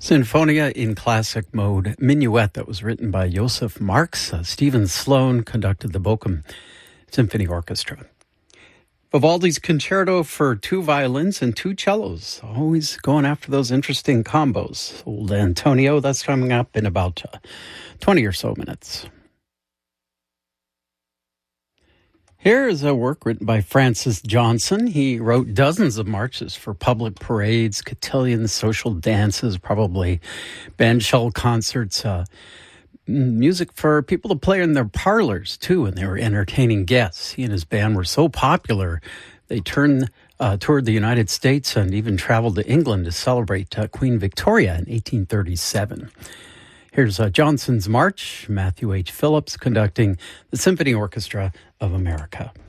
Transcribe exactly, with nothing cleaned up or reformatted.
Sinfonia in classic mode, Minuet, that was written by Joseph Marx. Uh, Stephen Sloan conducted the Bochum Symphony Orchestra. Vivaldi's Concerto for two violins and two cellos, always going after those interesting combos. Old Antonio, that's coming up in about uh, twenty or so minutes. Here is a work written by Francis Johnson. He wrote dozens of marches for public parades, cotillions, social dances, probably bandshell concerts, uh, music for people to play in their parlors, too, and they were entertaining guests. He and his band were so popular, they turned uh, toward the United States and even traveled to England to celebrate uh, Queen Victoria in eighteen thirty-seven. Here's uh, Johnson's March, Matthew H. Phillips conducting the Symphony Orchestra of America.